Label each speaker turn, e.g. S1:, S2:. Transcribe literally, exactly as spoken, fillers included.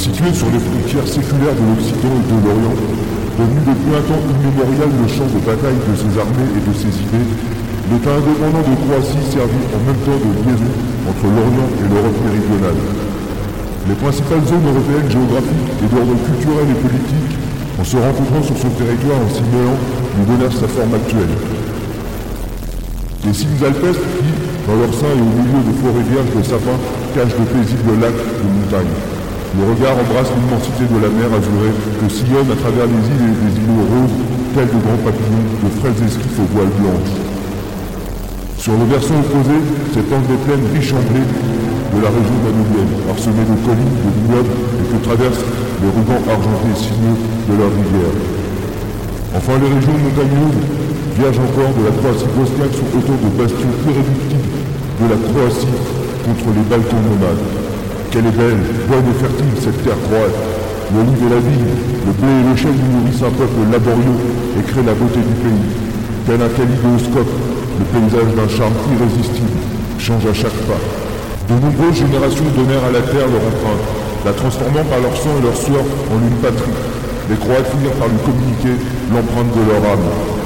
S1: Situé sur les frontières séculaires de l'Occident et de l'Orient, devenu depuis un temps immémorial le champ de bataille de ses armées et de ses idées, l'État indépendant de Croatie servit en même temps de liaison entre l'Orient et l'Europe méridionale. Les principales zones européennes géographiques et d'ordre culturel et politique, en se rencontrant sur son territoire en s'y mêlant, lui donnèrent sa forme actuelle. Les cimes alpestres qui, dans leur sein et au milieu de forêts vierges de sapins, cachent de paisibles lacs de montagnes. Le regard embrasse l'immensité de la mer azurée que sillonnent à travers les îles et les îlots roses, tels de grands papillons, de frêles esquifs aux voiles blanches. Sur le versant opposé s'étendent des plaines riches en blé de la région danubienne, parsemées de collines, de vignobles et que traversent les rubans argentés sinueux de leur rivière. Enfin, les régions montagneuses, vierges encore de la Croatie bosniaque, sont autant de bastions irréductibles de la Croatie contre les Balkans nomades. Quelle est belle, bonne et fertile cette terre croate. L'olive et la vigne, le blé et le chêne y nourrissent un peuple laborieux et créent la beauté du pays. Tel un kaléidoscope, le paysage d'un charme irrésistible change à chaque pas. De nombreuses générations donnèrent à la terre leur empreinte, la transformant par leur sang et leur sueur en une patrie. Les Croates finirent par lui communiquer l'empreinte de leur âme.